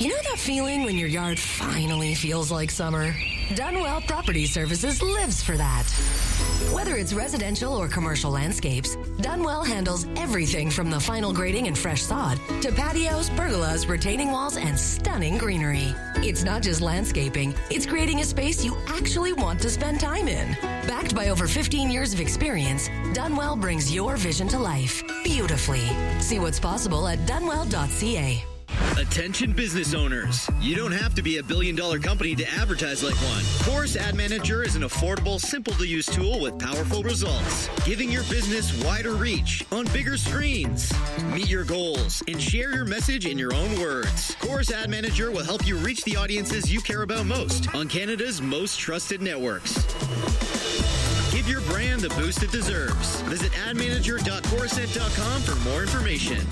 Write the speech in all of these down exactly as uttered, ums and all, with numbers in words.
You know that feeling when your yard finally feels like summer? Dunwell Property Services lives for that. Whether it's residential or commercial landscapes, Dunwell handles everything from the final grading and fresh sod to patios, pergolas, retaining walls, and stunning greenery. It's not just landscaping, it's creating a space you actually want to spend time in. Backed by over fifteen years of experience, Dunwell brings your vision to life beautifully. See what's possible at dunwell dot c a. Attention business owners. You don't have to be a billion dollar company to advertise like one. Chorus Ad Manager is an affordable, simple to use tool with powerful results, giving your business wider reach on bigger screens. Meet your goals and share your message in your own words. Chorus Ad Manager will help you reach the audiences you care about most on Canada's most trusted networks. Give your brand the boost it deserves. Visit ad manager dot corusent dot com for more information.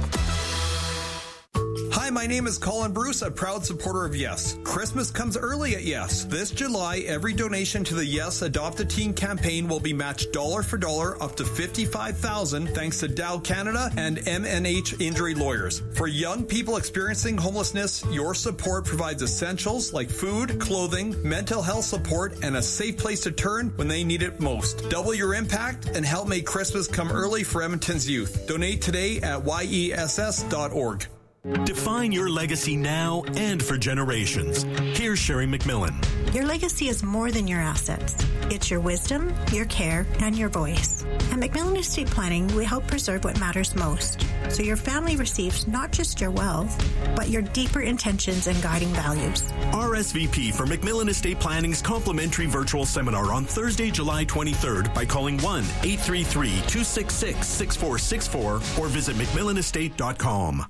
Hi, my name is Colin Bruce, a proud supporter of Yes. Christmas comes early at Yes. This July, every donation to the Yes Adopt a Teen campaign will be matched dollar for dollar up to fifty-five thousand dollars thanks to Dow Canada and M N H Injury Lawyers. For young people experiencing homelessness, your support provides essentials like food, clothing, mental health support, and a safe place to turn when they need it most. Double your impact and help make Christmas come early for Edmonton's youth. Donate today at Y E S S dot org. Define your legacy now and for generations. Here's Sherry McMillan. Your legacy is more than your assets. It's your wisdom, your care, and your voice. At McMillan Estate Planning, we help preserve what matters most, so your family receives not just your wealth, but your deeper intentions and guiding values. R S V P for McMillan Estate Planning's complimentary virtual seminar on Thursday, July twenty-third by calling one eight three three, two six six, six four six four or visit mcmillan estate dot com.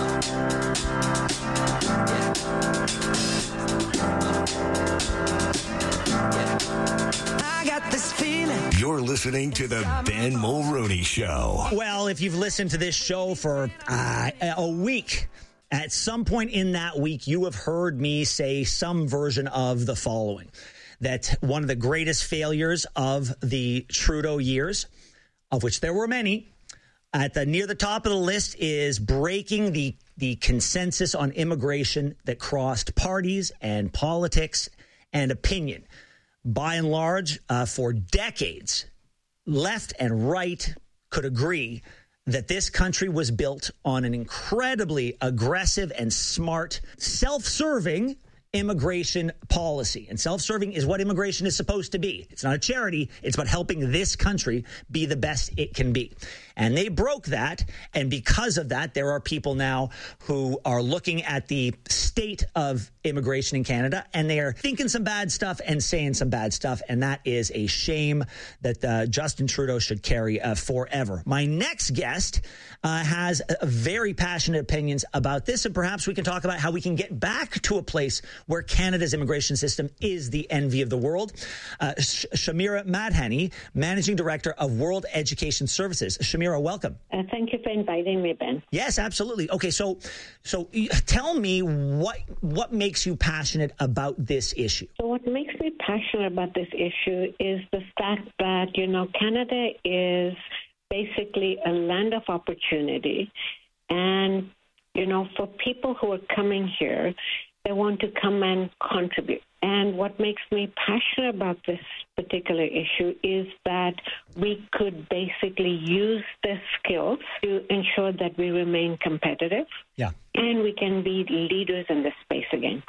I got this feeling. You're listening to the Ben Mulroney Show. Well, if you've listened to this show for uh, a week, at some point in that week, you have heard me say some version of the following. That one of the greatest failures of the Trudeau years, of which there were many, at the near the top of the list is breaking the, the consensus on immigration that crossed parties and politics and opinion. By and large, uh, for decades, left and right could agree that this country was built on an incredibly aggressive and smart, self-serving immigration policy. And self-serving is what immigration is supposed to be. It's not a charity. It's about helping this country be the best it can be. And they broke that. And because of that, there are people now who are looking at the state of immigration in Canada, and they are thinking some bad stuff and saying some bad stuff. And that is a shame that uh, Justin Trudeau should carry uh, forever. My next guest uh, has a very passionate opinions about this. And perhaps we can talk about how we can get back to a place where Canada's immigration system is the envy of the world. Uh, Sh- Shamira Madhani, Managing Director of World Education Services. Shamira, welcome. Uh, thank you for inviting me, Ben. Yes, absolutely. Okay, so so tell me what what makes you passionate about this issue? So what makes me passionate about this issue is the fact that, you know, Canada is basically a land of opportunity. And, you know, for people who are coming here, they want to come and contribute. And what makes me passionate about this particular issue is that we could basically use the skills to ensure that we remain competitive. Yeah. And we can be leaders in this space again.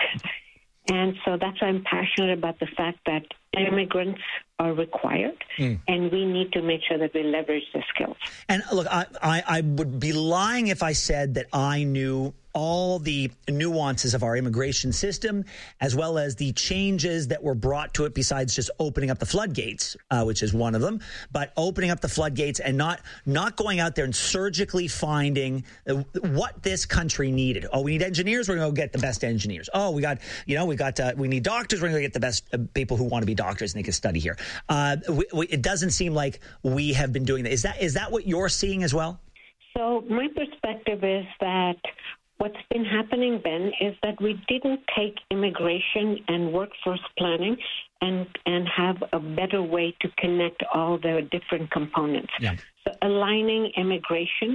And so that's why I'm passionate about the fact that immigrants are required, mm. and we need to make sure that we leverage the skills. And look, I, I, I would be lying if I said that I knew all the nuances of our immigration system, as well as the changes that were brought to it besides just opening up the floodgates, uh, which is one of them, but opening up the floodgates and not not going out there and surgically finding uh, what this country needed. Oh, we need engineers. We're going to go get the best engineers. Oh, we got, you know, we got, uh, we need doctors. We're going to get the best uh, people who want to be doctors and they can study here. Uh, we, we, it doesn't seem like we have been doing that. Is that, is that what you're seeing as well? So my perspective is that what's been happening, Ben, is that we didn't take immigration and workforce planning and and have a better way to connect all the different components. Yeah. So aligning immigration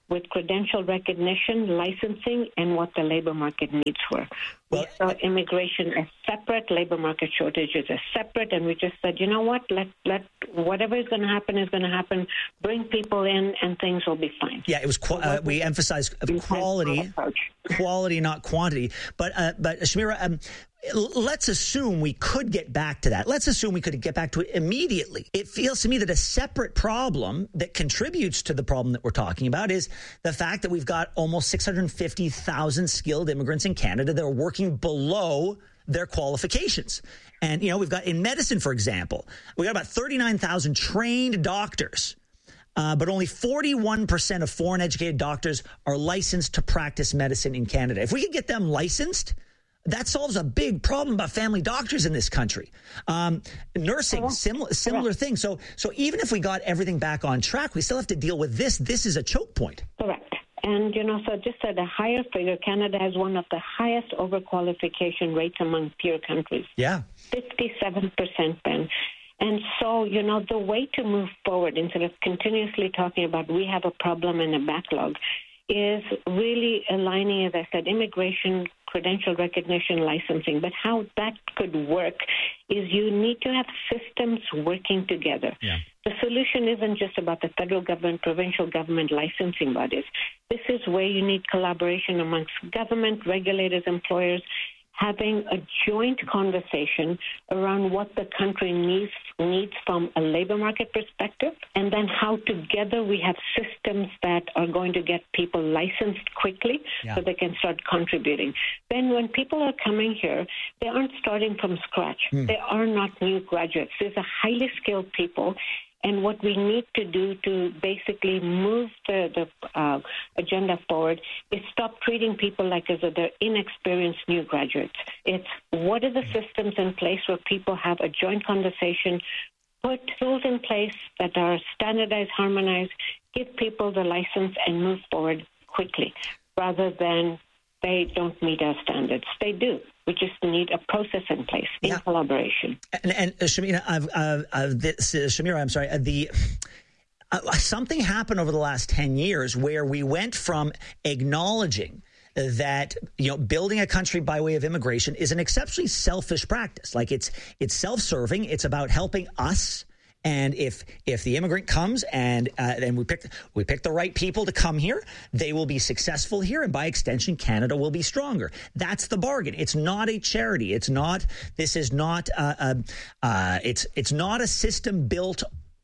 with credential recognition, licensing, and what the labor market needs were. Well, we saw immigration as separate, labor market shortages as separate, and we just said, you know what, let let whatever is going to happen is going to happen. Bring people in, and things will be fine. Yeah, it was. Qu- uh, we emphasized quality, quality, not quantity. But uh, but Shamira, um, let's assume we could get back to that. Let's assume we could get back to it immediately. It feels to me that a separate problem that contributes to the problem that we're talking about is the fact that we've got almost six hundred fifty thousand skilled immigrants in Canada that are working below their qualifications. And, you know, we've got in medicine, for example, we got about thirty-nine thousand trained doctors, uh, but only forty-one percent of foreign educated doctors are licensed to practice medicine in Canada. If we could get them licensed, that solves a big problem about family doctors in this country. Um, nursing, oh, sim- similar correct. thing. So, so even if we got everything back on track, we still have to deal with this. This is a choke point. Correct. And, you know, so just at a higher figure, Canada has one of the highest overqualification rates among peer countries. Yeah. fifty-seven percent, Ben. And so, you know, the way to move forward, instead of continuously talking about we have a problem and a backlog, is really aligning, as I said, immigration, credential recognition, licensing. But how that could work is you need to have systems working together. Yeah. The solution isn't just about the federal government, provincial government, licensing bodies. This is where you need collaboration amongst government, regulators, employers, having a joint conversation around what the country needs needs from a labor market perspective, and then how together we have systems that are going to get people licensed quickly yeah. so they can start contributing. Then when people are coming here, they aren't starting from scratch. Mm. They are not new graduates. These are highly skilled people. And what we need to do to basically move the, the uh, agenda forward is stop treating people like as though they're inexperienced new graduates. It's what are the systems in place where people have a joint conversation, put tools in place that are standardized, harmonized, give people the license and move forward quickly, rather than they don't meet our standards. They do. We just need a process in place in yeah. collaboration. And, and uh, Shamira, I've, uh, uh, this, uh, Shamira, I'm sorry. Uh, the uh, something happened over the last ten years where we went from acknowledging that, you know, building a country by way of immigration is an exceptionally selfish practice. Like it's it's self-serving. It's about helping us. And if if the immigrant comes and uh, and we pick we pick the right people to come here, they will be successful here, and by extension, Canada will be stronger. That's the bargain. It's not a charity. It's not. This is not. Uh, uh, uh, it's it's not a system built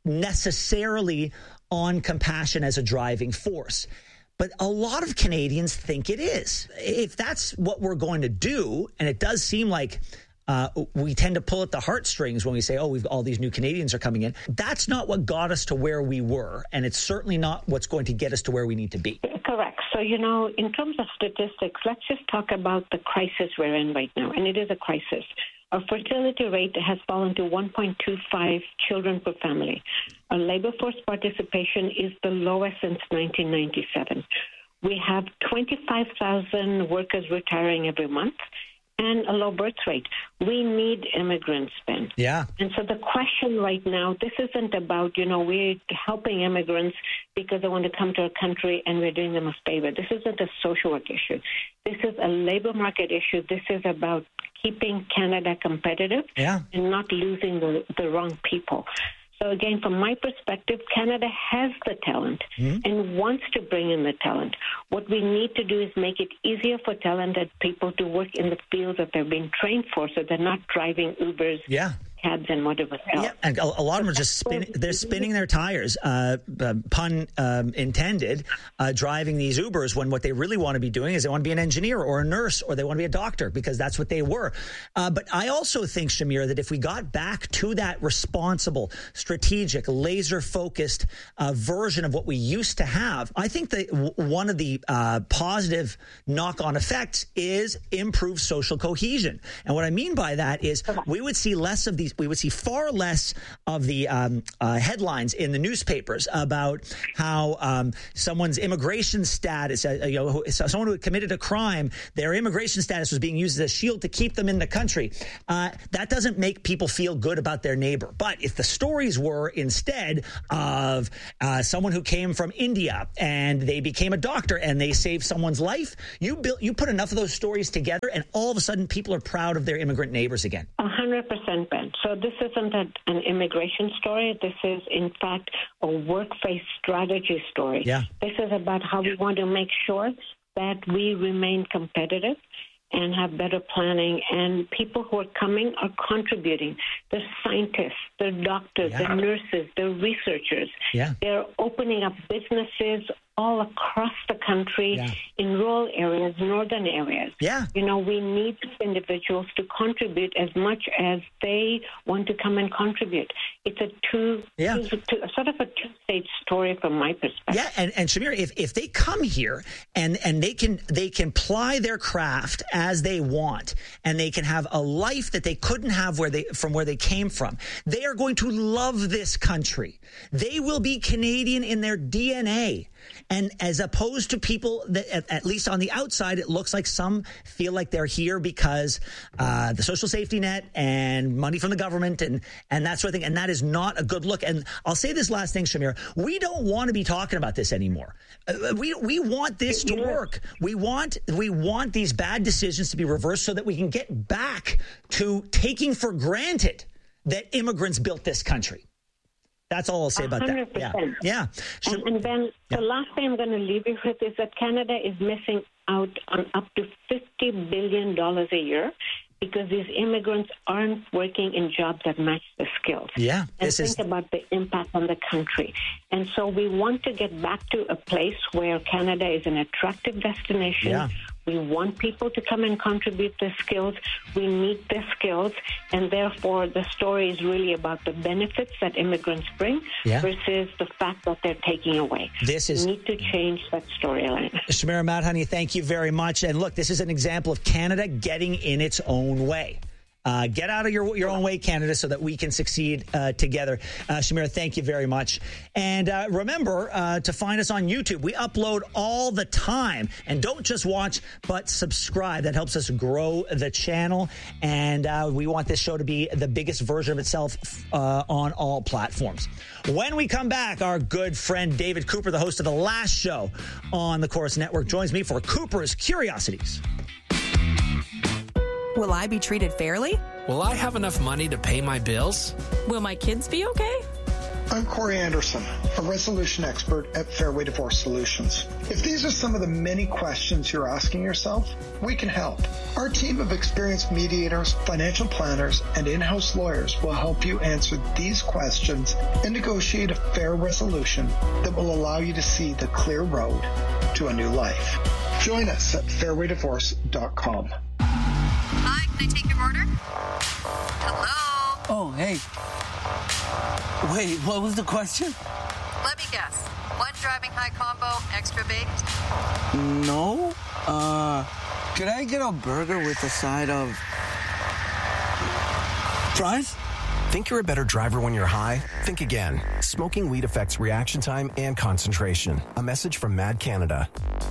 necessarily on compassion as a driving force. But a lot of Canadians think it is. If that's what we're going to do, and it does seem like. Uh, we tend to pull at the heartstrings when we say, oh, we've all these new Canadians are coming in. That's not what got us to where we were, and it's certainly not what's going to get us to where we need to be. Correct. So, you know, in terms of statistics, let's just talk about the crisis we're in right now, and it is a crisis. Our fertility rate has fallen to one point two five children per family. Our labor force participation is the lowest since nineteen ninety-seven. We have twenty-five thousand workers retiring every month, and a low birth rate. We need immigrants, Ben. Yeah. And so the question right now, this isn't about, you know, we're helping immigrants because they want to come to our country and we're doing them a favor. This isn't a social work issue. This is a labor market issue. This is about keeping Canada competitive yeah. and not losing the, the wrong people. So again, from my perspective, Canada has the talent mm-hmm. and wants to bring in the talent. What we need to do is make it easier for talented people to work in the fields that they're being trained for, so they're not driving Ubers, yeah. cabs, and whatever else. Yeah, and a, a lot of them are just spinning. They're spinning their tires, uh, uh, pun um, intended, uh, driving these Ubers when what they really want to be doing is they want to be an engineer or a nurse or they want to be a doctor because that's what they were. Uh, but I also think, Shamira, that if we got back to that responsible, strategic, laser-focused uh, version of what we used to have, I think that w- one of the uh, positive knock-on effects is improved social cohesion. And what I mean by that is we would see less of these we would see far less of the um, uh, headlines in the newspapers about how um, someone's immigration status, uh, you know, someone who had committed a crime, their immigration status was being used as a shield to keep them in the country. Uh, that doesn't make people feel good about their neighbor. But if the stories were instead of uh, someone who came from India and they became a doctor and they saved someone's life, you build, you put enough of those stories together, and all of a sudden people are proud of their immigrant neighbors again. A hundred percent, Ben. So this isn't a, an immigration story. This is, in fact, a workplace strategy story. Yeah. This is about how we want to make sure that we remain competitive and have better planning, and people who are coming are contributing. They're scientists, they're doctors, yeah. they're nurses, they're researchers. Yeah. They're opening up businesses all across the country, yeah. in rural areas, northern areas. Yeah. You know, we need individuals to contribute as much as they want to come and contribute. It's a two, yeah. two, two sort of a two-stage story from my perspective. Yeah, and, and Shamir, if, if they come here and, and they can they can ply their craft as they want, and they can have a life that they couldn't have where they from where they came from, they are going to love this country. They will be Canadian in their D N A. And as opposed to people that, at, at least on the outside, it looks like some feel like they're here because uh, the social safety net and money from the government and, and that sort of thing. And that is not a good look. And I'll say this last thing, Shamir. We don't want to be talking about this anymore. Uh, we we want this to work. We want we want these bad decisions to be reversed so that we can get back to taking for granted that immigrants built this country. That's all I'll say about one hundred that. percent. Yeah. yeah. And, and then yeah. the last thing I'm going to leave you with is that Canada is missing out on up to fifty billion dollars a year because these immigrants aren't working in jobs that match the skills. Yeah. And this think is... about the impact on the country. And so we want to get back to a place where Canada is an attractive destination. Yeah. We want people to come and contribute their skills. We need their skills. And therefore, the story is really about the benefits that immigrants bring yeah. versus the fact that they're taking away. This is... We need to change that storyline. Shamira Madhani, thank you very much. And look, this is an example of Canada getting in its own way. Uh, get out of your your own way, Canada, so that we can succeed uh, together. Uh, Shamira, thank you very much. And uh, remember uh, to find us on YouTube. We upload all the time. And don't just watch, but subscribe. That helps us grow the channel. And uh, we want this show to be the biggest version of itself uh, on all platforms. When we come back, our good friend David Cooper, the host of The Last Show on the Corus Network, joins me for Cooper's Curiosities. Will I be treated fairly? Will I have enough money to pay my bills? Will my kids be okay? I'm Corey Anderson, a resolution expert at Fairway Divorce Solutions. If these are some of the many questions you're asking yourself, we can help. Our team of experienced mediators, financial planners, and in-house lawyers will help you answer these questions and negotiate a fair resolution that will allow you to see the clear road to a new life. Join us at fairway divorce dot com. Hi, can I take your order? Hello? Oh, hey. Wait, what was the question? Let me guess. One driving high combo, extra baked? No. Uh, could I get a burger with a side of fries? Think you're a better driver when you're high? Think again. Smoking weed affects reaction time and concentration. A message from Mad Canada.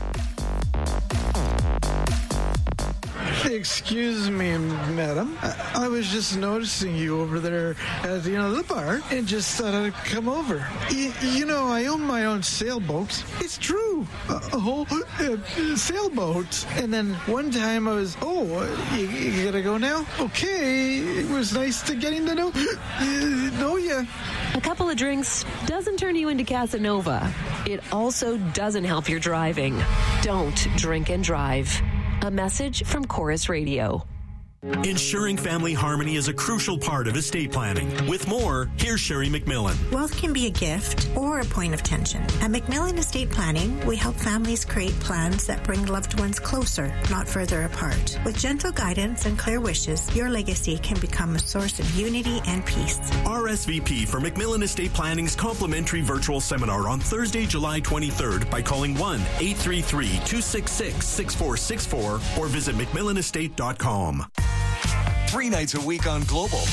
Excuse me, madam. I, I was just noticing you over there at the end of the bar and just thought I'd come over. Y- you know, I own my own sailboat. It's true. A, a whole uh, sailboat. And then one time I was, oh, you, you gotta go now? Okay. It was nice to getting to know, uh, know you. A couple of drinks doesn't turn you into Casanova. It also doesn't help your driving. Don't drink and drive. A message from Corus Radio. Ensuring family harmony is a crucial part of estate planning. With more, here's Sherry McMillan. Wealth can be a gift or a point of tension. At McMillan Estate Planning, we help families create plans that bring loved ones closer, not further apart. With gentle guidance and clear wishes, your legacy can become a source of unity and peace. R S V P for McMillan Estate Planning's complimentary virtual seminar on Thursday, July twenty-third by calling one eight three three, two six six, six four six four or visit mcmillan estate dot com. Three nights a week on Global.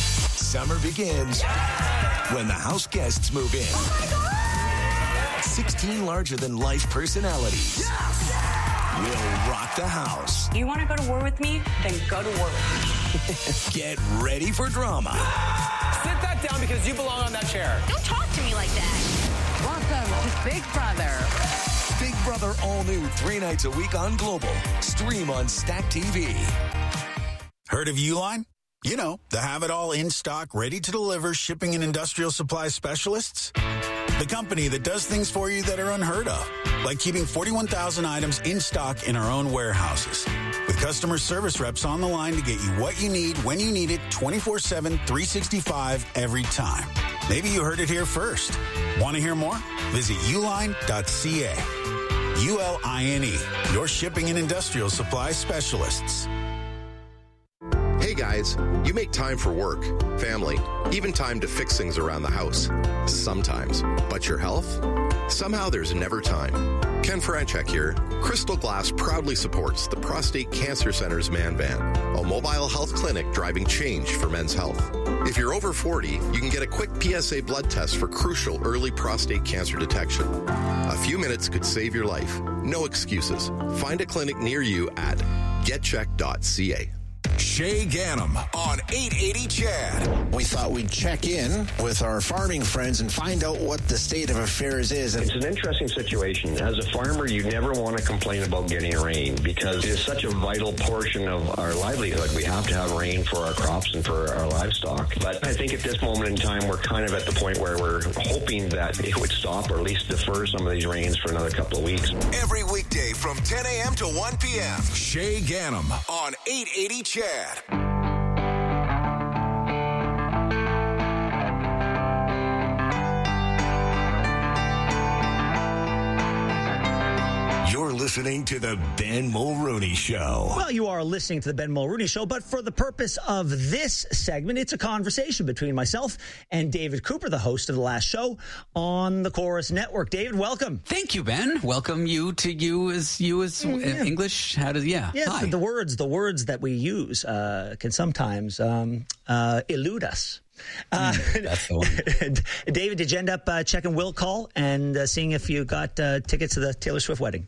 Summer begins when the house guests move in. Oh my God! sixteen larger-than-life personalities will rock the house. You want to go to war with me? Then go to war with me. Get ready for drama. Sit that down because you belong on that chair. Don't talk to me like that. Welcome to Big Brother. Big Brother all new three nights a week on Global. Stream on Stack T V. Heard of Uline? You know, the have-it-all in-stock, ready-to-deliver shipping and industrial supply specialists. The company that does things for you that are unheard of, like keeping forty-one thousand items in stock in our own warehouses. With customer service reps on the line to get you what you need, when you need it, twenty-four seven, three sixty-five, every time. Maybe you heard it here first. Want to hear more? Visit uline dot c a. U L I N E, your shipping and industrial supply specialists. Hey guys, you make time for work, family, even time to fix things around the house. Sometimes. But your health? Somehow there's never time. Ken Franchek here. Crystal Glass proudly supports the Prostate Cancer Center's Man Van, a mobile health clinic driving change for men's health. If you're over forty, you can get a quick P S A blood test for crucial early prostate cancer detection. A few minutes could save your life. No excuses. Find a clinic near you at get check dot c a. Shay Ganem on eight eighty Chad. We thought we'd check in with our farming friends and find out what the state of affairs is. It's an interesting situation. As a farmer, you never want to complain about getting rain because it is such a vital portion of our livelihood. We have to have rain for our crops and for our livestock. But I think at this moment in time, we're kind of at the point where we're hoping that it would stop or at least defer some of these rains for another couple of weeks. Every weekday from ten a.m. to one p.m. Shay Ganem on eight eighty Chad. You're listening to the Ben Mulrooney Show. Well, you are listening to the Ben Mulrooney Show, but for the purpose of this segment, it's a conversation between myself and David Cooper, the host of the last show on the Chorus Network. David, welcome. Thank you, Ben. Welcome you to you as you as mm, yeah. English. How does yeah? Yeah, Hi. the words the words that we use uh, can sometimes um, uh, elude us. Uh, mm, that's the one. David, did you end up uh, checking Will Call and uh, seeing if you got uh, tickets to the Taylor Swift wedding?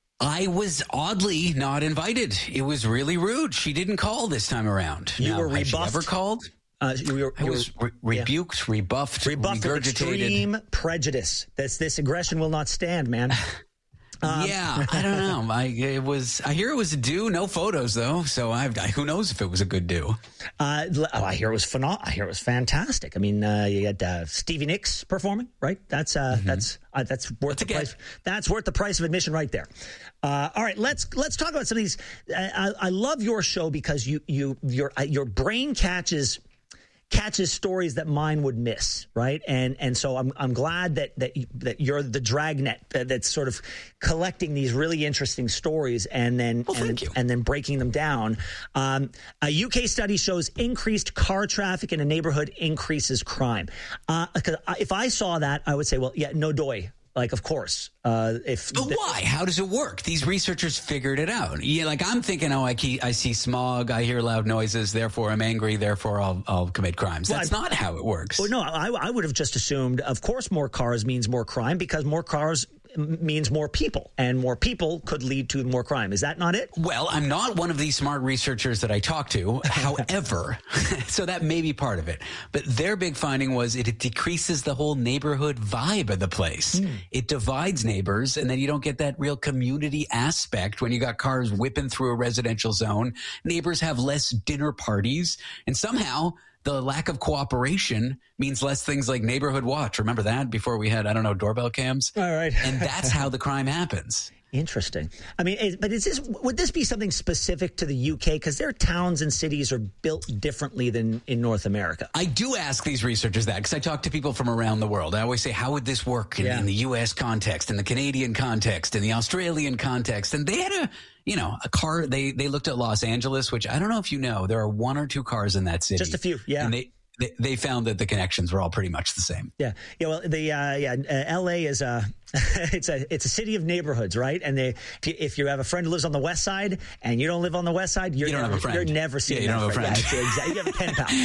I was oddly not invited. It was really rude. She didn't call this time around. You now, were rebuffed? Has she ever called? Uh, you were, you I was re- rebuked, yeah. rebuffed, rebuffed for regurgitated. Extreme prejudice. This this aggression will not stand, man. Um, yeah, I don't know. I it was. I hear it was a do. No photos though, so I, I who knows if it was a good do. Uh, oh, I hear it was phenomenal. I hear it was fantastic. I mean, uh, you had uh, Stevie Nicks performing, right? That's uh, mm-hmm. that's uh, that's worth that's the price. That's worth the price of admission right there. Uh, all right, let's let's talk about some of these. I, I love your show because you you your your brain catches. catches stories that mine would miss, right? And and so I'm I'm glad that that that you're the dragnet that's sort of collecting these really interesting stories and then well, and, then, and then breaking them down. Um, a U K study shows increased car traffic in a neighborhood increases crime. Uh, if I saw that, I would say, well, yeah, no doy. Like, of course. Uh, if but why? How does it work? These researchers figured it out. Yeah, like I'm thinking, oh, I, keep, I see smog, I hear loud noises, therefore I'm angry, therefore I'll, I'll commit crimes. That's well, not how it works. Well, no, I, I would have just assumed, of course, more cars means more crime because more cars means more people, and more people could lead to more crime. Is that not it? Well, I'm not one of these smart researchers that I talk to. However, so that may be part of it. But their big finding was it, it decreases the whole neighborhood vibe of the place. Mm. It divides neighbors, and then you don't get that real community aspect when you got cars whipping through a residential zone. Neighbors have less dinner parties, and somehow the lack of cooperation means less things like neighborhood watch. Remember that before we had, I don't know, doorbell cams? All right. And that's how the crime happens. Interesting. I mean, is, but is this would this be something specific to the U K? Because their towns and cities are built differently than in North America. I do ask these researchers that because I talk to people from around the world. I always say, how would this work in, yeah. in the U S context, in the Canadian context, in the Australian context? And they had a, you know, a car. They they looked at Los Angeles, which I don't know if you know, there are one or two cars in that city. Just a few, yeah. And they, They, they found that the connections were all pretty much the same. Yeah, yeah. Well, the uh, yeah, uh, L A is uh, it's a it's a city of neighborhoods, right? And they, if you have a friend who lives on the west side and you don't live on the west side, you're you don't never, have a friend. You're never seeing yeah, you that don't friend. have a friend. Yeah, exactly. You have a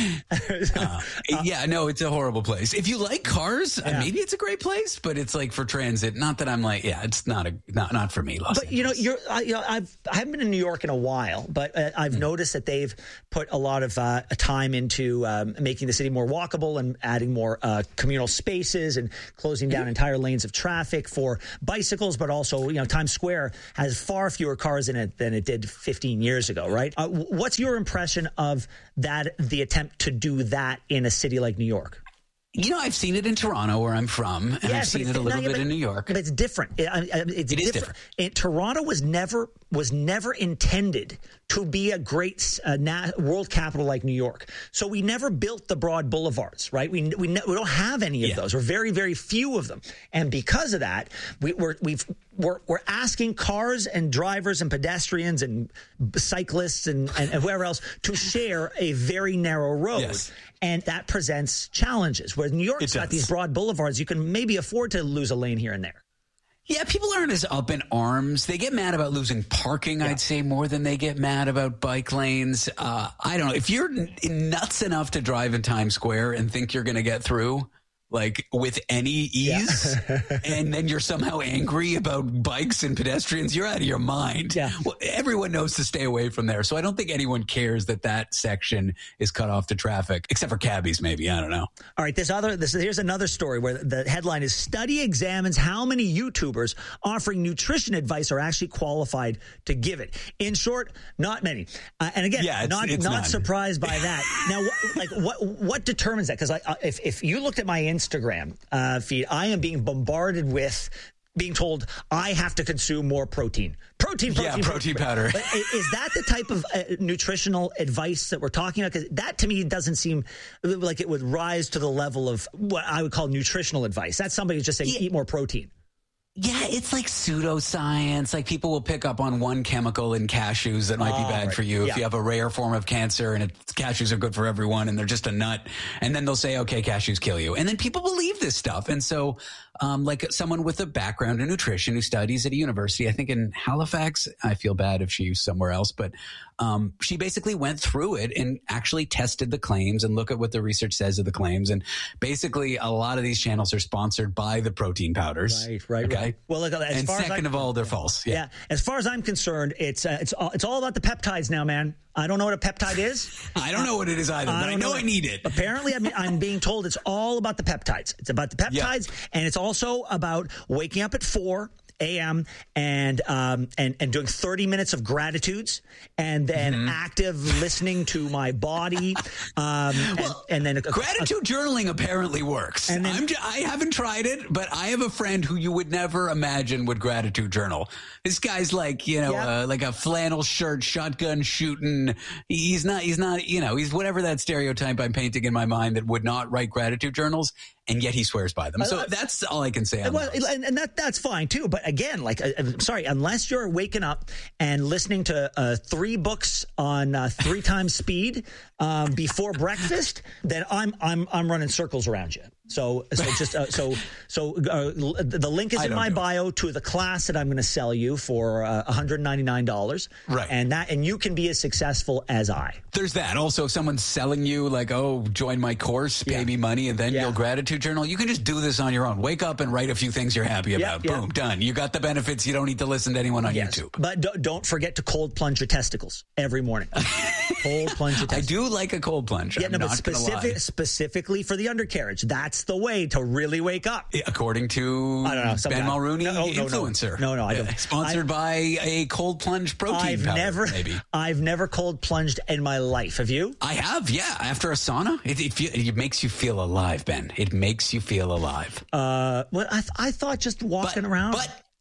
pen pal. uh, uh, yeah, no, it's a horrible place. If you like cars, yeah. uh, maybe it's a great place, but it's like for transit. Not that I'm like, yeah, it's not a not not for me. Los but Angeles. you know, you're I, you know, I've I haven't been in New York in a while, but uh, I've mm. noticed that they've put a lot of uh, time into um, making the city more walkable and adding more uh, communal spaces and closing down mm. entire lanes of traffic for bicycles, but also, you know, Times Square has far fewer cars in it than it did fifteen years ago, right? Uh, what's your impression of that, the attempt to do that in a city like New York? You know, I've seen it in Toronto, where I'm from, and yes, I've seen it a little no, bit but, in New York. But it's different. It, it's it different. is different. It, Toronto was never was never intended to be a great uh, na- world capital like New York. So we never built the broad boulevards, right? We we, ne- we don't have any of yeah. those, or very very few of them. And because of that, we, we're we've we're we're asking cars and drivers and pedestrians and cyclists and, and, and whoever else to share a very narrow road. Yes. And that presents challenges. Where New York's got these broad boulevards, you can maybe afford to lose a lane here and there. Yeah, people aren't as up in arms. They get mad about losing parking, yeah. I'd say, more than they get mad about bike lanes. Uh, I don't know. If you're n- nuts enough to drive in Times Square and think you're going to get through, like, with any ease, yeah. and then you're somehow angry about bikes and pedestrians, you're out of your mind. Yeah. Well, everyone knows to stay away from there. So I don't think anyone cares that that section is cut off to traffic, except for cabbies, maybe. I don't know. All right, this other this here's another story where the headline is Study Examines How Many YouTubers Offering Nutrition Advice Are Actually Qualified to Give It. In short, not many. Uh, and again, yeah, it's, not it's not none. surprised by that. Now, what, like what what determines that? Because uh, if if you looked at my Instagram Instagram uh, feed, I am being bombarded with being told I have to consume more protein. Protein, protein, yeah, protein, protein powder. But is that the type of uh, nutritional advice that we're talking about? Because that to me doesn't seem like it would rise to the level of what I would call nutritional advice. That's somebody who's just saying yeah. eat more protein. Yeah, it's like pseudoscience. Like people will pick up on one chemical in cashews that might be bad right. for you. Yeah. If you have a rare form of cancer and it's, cashews are good for everyone and they're just a nut. And then they'll say, okay, cashews kill you. And then people believe this stuff. And so um, like someone with a background in nutrition who studies at a university, I think in Halifax, I feel bad if she's somewhere else, but um, she basically went through it and actually tested the claims and look at what the research says of the claims. And basically a lot of these channels are sponsored by the protein powders. Right, right, okay? right. Well, look, as and far second as I, of all, they're false. Yeah. yeah. As far as I'm concerned, it's uh, it's all, it's all about the peptides now, man. I don't know what a peptide is. I don't know what it is either, but I, I know, know I need it. Apparently, I'm, I'm being told it's all about the peptides. It's about the peptides, yeah. and it's also about waking up at four a.m. and um and and doing thirty minutes of gratitudes and then mm-hmm. active listening to my body um well, and, and then a, gratitude a, journaling apparently works and then, I'm j- I haven't tried it, but I have a friend who you would never imagine would gratitude journal. This guy's like, you know, yeah. uh, like a flannel shirt, shotgun shooting. He's not he's not you know he's whatever that stereotype I'm painting in my mind that would not write gratitude journals, and yet he swears by them. So uh, that's all I can say. Well, and, and that that's fine too. But again, like, uh, I'm sorry, unless you're waking up and listening to uh, three books on uh, three times speed um, before breakfast, then I'm I'm I'm running circles around you. So, so just uh, so so uh, the link is in my bio to the class that I'm going to sell you for uh, one hundred ninety-nine dollars. Right, and that and you can be as successful as I. There's that. Also, if someone's selling you like, oh, join my course, pay yeah. me money, and then yeah. you'll gratitude journal. You can just do this on your own. Wake up and write a few things you're happy about. Yeah, Boom, yeah. done. You got the benefits. You don't need to listen to anyone on yes. YouTube. But do, don't forget to cold plunge your testicles every morning. Cold plunge your testicles. I do like a cold plunge. Yeah, I'm no, but not specific, specifically for the undercarriage. That's the way to really wake up. According to I don't know, Ben guy. Mulrooney, no, no, influencer. No, no, no I don't. Uh, sponsored I, by a cold plunge protein I've powder, never, maybe. I've never cold plunged in my life. Have you? I have, yeah. After a sauna, it, it, feel, it makes you feel alive, Ben. It makes you feel alive. Uh, well, I, th- I thought just walking but, around. But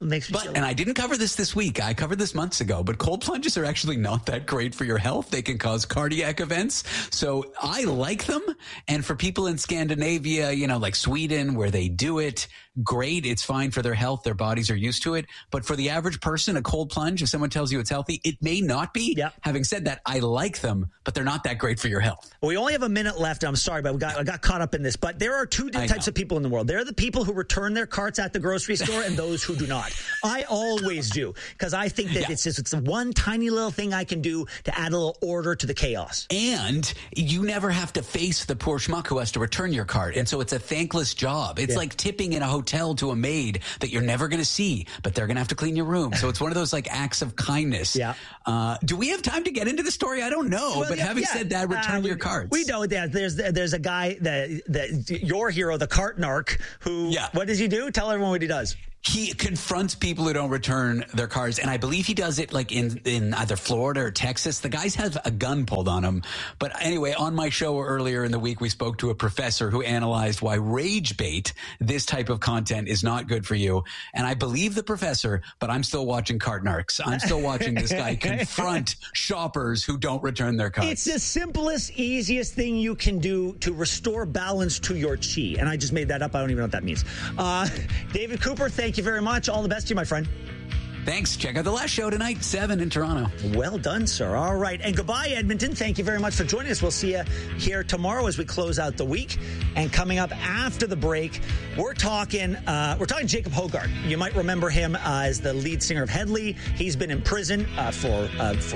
makes me but, and I didn't cover this this week. I covered this months ago, but cold plunges are actually not that great for your health. They can cause cardiac events. So I like them. And for people in Scandinavia, you know, like Sweden, where they do it, great. It's fine for their health. Their bodies are used to it. But for the average person, a cold plunge, if someone tells you it's healthy, it may not be. Yeah. Having said that, I like them, but they're not that great for your health. We only have a minute left. I'm sorry, but we got, I got caught up in this. But there are two types of people in the world. There are the people who return their carts at the grocery store and those who do not. I always do, because I think that yeah. it's just, it's the one tiny little thing I can do to add a little order to the chaos. And you never have to face the poor schmuck who has to return your cart. And so it's a thankless job. It's yeah. like tipping in a hotel to a maid that you're never going to see, but they're going to have to clean your room. So it's one of those like acts of kindness. Yeah. Uh, do we have time to get into the story? I don't know. Well, but yeah, having yeah. said that, return uh, your carts. We know that there's there's a guy that that your hero, the cart narc, who yeah. what does he do? Tell everyone what he does. He confronts people who don't return their cars, and I believe he does it like in, in either Florida or Texas. The guys have a gun pulled on him. But anyway, on my show earlier in the week, we spoke to a professor who analyzed why rage bait, this type of content, is not good for you. And I believe the professor, but I'm still watching cart narcs. I'm still watching this guy confront shoppers who don't return their cars. It's the simplest, easiest thing you can do to restore balance to your chi. And I just made that up. I don't even know what that means. Uh, David Cooper, thank you very much. All the best to you, my friend. Thanks. Check out the last show tonight, seven in Toronto. Well done, sir. All right. And goodbye, Edmonton. Thank you very much for joining us. We'll see you here tomorrow as we close out the week. And coming up after the break, we're talking uh, we're talking Jacob Hoggard. You might remember him uh, as the lead singer of Headley. He's been in prison uh, for uh, for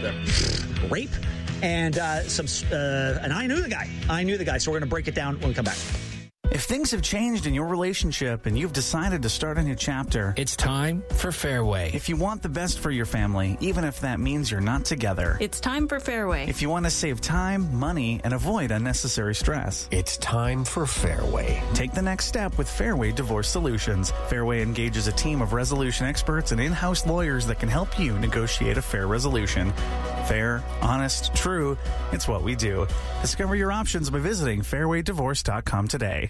uh, rape. And uh, some uh, and I knew the guy. I knew the guy. So we're going to break it down when we come back. If things have changed in your relationship and you've decided to start a new chapter, it's time for Fairway. If you want the best for your family, even if that means you're not together, it's time for Fairway. If you want to save time, money, and avoid unnecessary stress, it's time for Fairway. Take the next step with Fairway Divorce Solutions. Fairway engages a team of resolution experts and in-house lawyers that can help you negotiate a fair resolution. Fair, honest, true, it's what we do. Discover your options by visiting fairway divorce dot com today.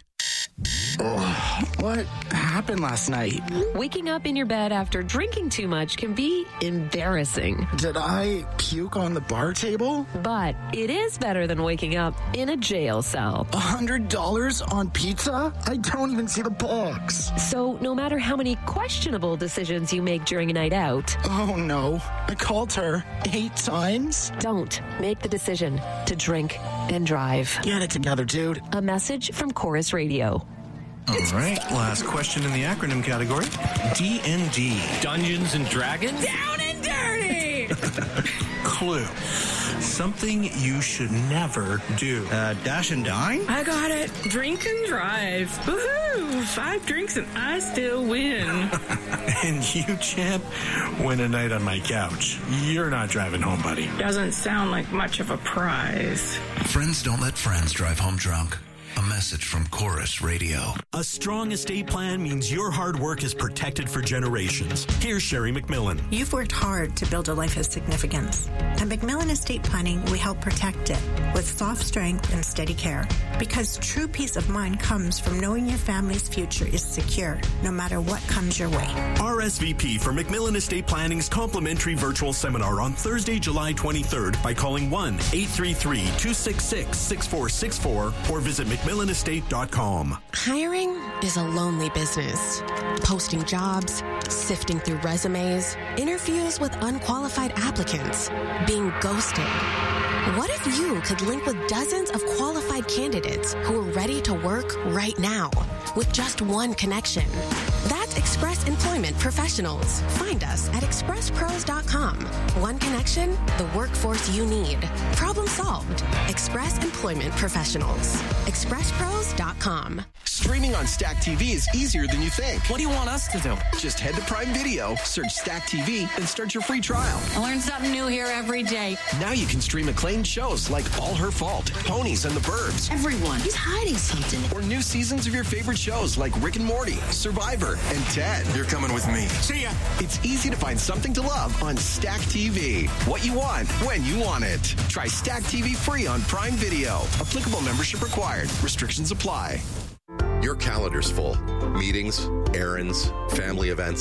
Oh, what happened last night? Waking up in your bed after drinking too much can be embarrassing. Did I puke on the bar table? But it is better than waking up in a jail cell. A hundred dollars on pizza? I don't even see the box. So no matter how many questionable decisions you make during a night out. Oh no, I called her eight times. Don't make the decision to drink and drive. Get it together, dude. A message from Chorus Radio. All right, last question in the acronym category. D and D. Dungeons and Dragons? Down and dirty! Clue. Something you should never do. Uh, dash and dine? I got it. Drink and drive. Woohoo! Five drinks and I still win. And you, champ, win a night on my couch. You're not driving home, buddy. Doesn't sound like much of a prize. Friends don't let friends drive home drunk. A message from Chorus Radio. A strong estate plan means your hard work is protected for generations. Here's Sherry McMillan. You've worked hard to build a life of significance. At McMillan Estate Planning, we help protect it with soft strength and steady care. Because true peace of mind comes from knowing your family's future is secure, no matter what comes your way. R S V P for McMillan Estate Planning's complimentary virtual seminar on Thursday, July twenty-third by calling one eight three three, two six six, six four six four or visit mcmillan estate dot com. Hiring is a lonely business. Posting jobs, sifting through resumes, interviews with unqualified applicants, being ghosted. What if you could link with dozens of qualified candidates who are ready to work right now with just one connection? That's Express Employment Professionals. Find us at express pros dot com. One connection, the workforce you need. Problem solved. Express Employment Professionals. express pros dot com. Streaming on Stack T V is easier than you think. What do you want us to do? Just head to Prime Video, search Stack T V, and start your free trial. I learn something new here every day. Now you can stream acclaimed shows like All Her Fault, Ponies and the Burbs. Everyone is hiding something. Or new seasons of your favorite shows like Rick and Morty, Survivor, and Ted. You're coming with me. See ya. It's easy to find something to love on Stack T V. What you want, when you want it. Try Stack T V free on Prime Video. Applicable membership required. Restrictions apply. Your calendar's full. Meetings, errands, family events.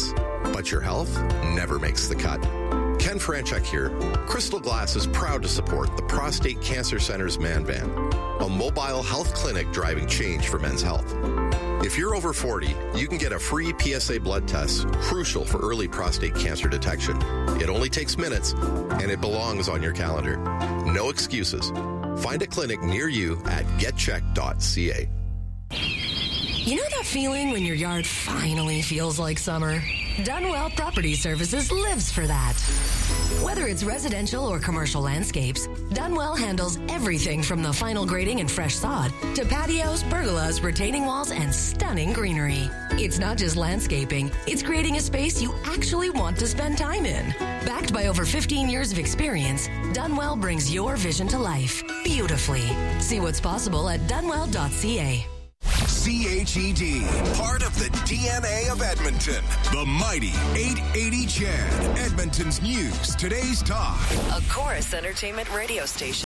but your health never makes the cut. Ken Franchuk here. Crystal Glass is proud to support the Prostate Cancer Center's Man Van, a mobile health clinic driving change for men's health. If you're over forty, you can get a free P S A blood test, crucial for early prostate cancer detection. It only takes minutes, and it belongs on your calendar. No excuses. Find a clinic near you at get check dot c a. You know that feeling when your yard finally feels like summer? Dunwell Property Services lives for that. Whether it's residential or commercial landscapes, Dunwell handles everything from the final grading and fresh sod to patios, pergolas, retaining walls, and stunning greenery. It's not just landscaping, it's creating a space you actually want to spend time in. Backed by over fifteen years of experience, Dunwell brings your vision to life beautifully. See what's possible at dunwell dot c a. C H E D, part of the D N A of Edmonton. The mighty eight eighty C H E D, Edmonton's news, today's talk. A Chorus Entertainment radio station.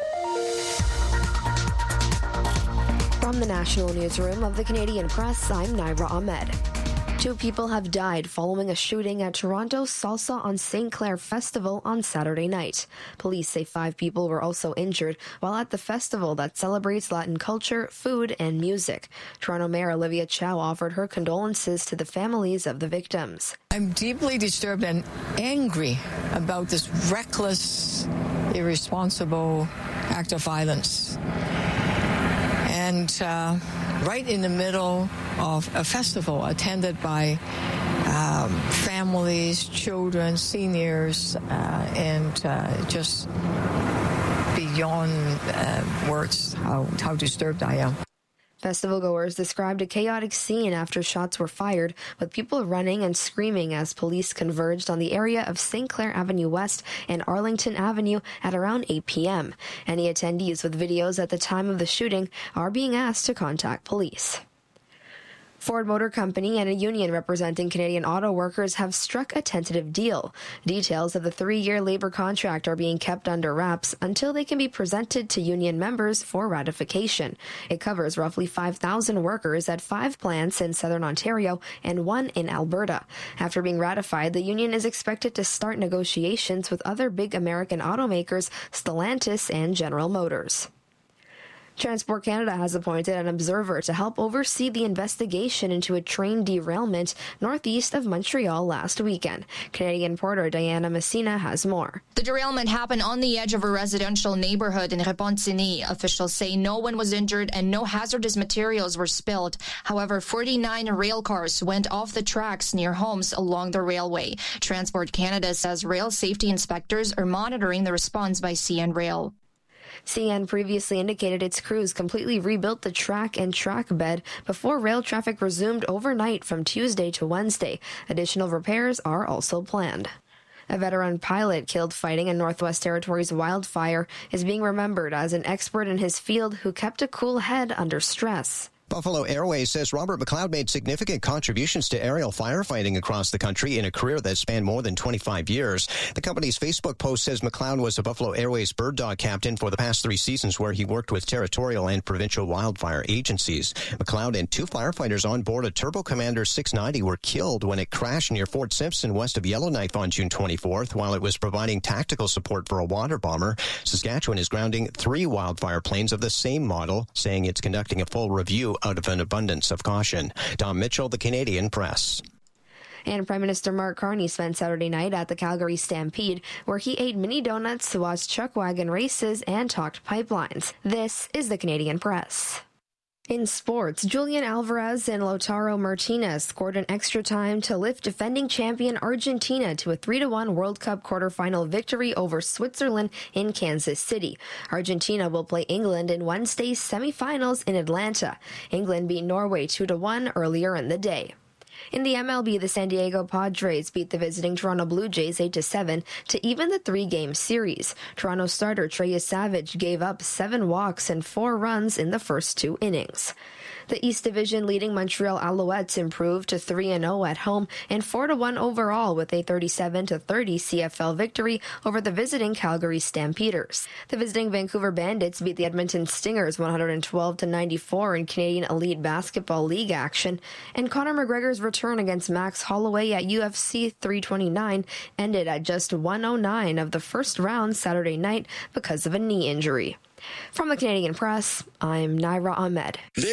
From the National Newsroom of the Canadian Press, I'm Naira Ahmed. Two people have died following a shooting at Toronto's Salsa on Saint Clair Festival on Saturday night. Police say five people were also injured while at the festival that celebrates Latin culture, food, and music. Toronto Mayor Olivia Chow offered her condolences to the families of the victims. I'm deeply disturbed and angry about this reckless, irresponsible act of violence. And uh, right in the middle of a festival attended by um, families, children, seniors, uh, and uh, just beyond uh, words how, how disturbed I am. Festival goers described a chaotic scene after shots were fired, with people running and screaming as police converged on the area of Saint Clair Avenue West and Arlington Avenue at around eight p.m. Any attendees with videos at the time of the shooting are being asked to contact police. Ford Motor Company and a union representing Canadian auto workers have struck a tentative deal. Details of the three-year labor contract are being kept under wraps until they can be presented to union members for ratification. It covers roughly five thousand workers at five plants in southern Ontario and one in Alberta. After being ratified, the union is expected to start negotiations with other big American automakers, Stellantis and General Motors. Transport Canada has appointed an observer to help oversee the investigation into a train derailment northeast of Montreal last weekend. Canadian reporter Diana Messina has more. The derailment happened on the edge of a residential neighborhood in Repentigny. Officials say no one was injured and no hazardous materials were spilled. However, forty-nine rail cars went off the tracks near homes along the railway. Transport Canada says rail safety inspectors are monitoring the response by C N Rail. C N previously indicated its crews completely rebuilt the track and track bed before rail traffic resumed overnight from Tuesday to Wednesday. Additional repairs are also planned. A veteran pilot killed fighting in Northwest Territories wildfire is being remembered as an expert in his field who kept a cool head under stress. Buffalo Airways says Robert McLeod made significant contributions to aerial firefighting across the country in a career that spanned more than twenty-five years. The company's Facebook post says McLeod was a Buffalo Airways bird dog captain for the past three seasons where he worked with territorial and provincial wildfire agencies. McLeod and two firefighters on board a Turbo Commander six ninety were killed when it crashed near Fort Simpson west of Yellowknife on June twenty-fourth while it was providing tactical support for a water bomber. Saskatchewan is grounding three wildfire planes of the same model, saying it's conducting a full review out of an abundance of caution. Tom Mitchell, the Canadian Press. And Prime Minister Mark Carney spent Saturday night at the Calgary Stampede, where he ate mini donuts, watched chuck wagon races, and talked pipelines. This is the Canadian Press. In sports, Julian Alvarez and Lautaro Martinez scored an extra time to lift defending champion Argentina to a three to one World Cup quarterfinal victory over Switzerland in Kansas City. Argentina will play England in Wednesday's semifinals in Atlanta. England beat Norway two to one earlier in the day. In the M L B, the San Diego Padres beat the visiting Toronto Blue Jays eight to seven to even the three-game series. Toronto starter Trey Savage gave up seven walks and four runs in the first two innings. The East Division leading Montreal Alouettes improved to three and oh at home and four to one overall with a thirty-seven to thirty C F L victory over the visiting Calgary Stampeders. The visiting Vancouver Bandits beat the Edmonton Stingers one hundred twelve to ninety-four in Canadian Elite Basketball League action, and Conor McGregor's return against Max Holloway at U F C three twenty-nine ended at just one oh nine of the first round Saturday night because of a knee injury. From the Canadian Press, I'm Naira Ahmed.